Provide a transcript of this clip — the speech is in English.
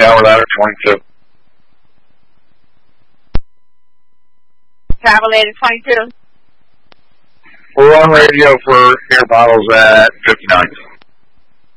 Tower Ladder 22. Tower Ladder 22. We're on radio for air bottles at 59.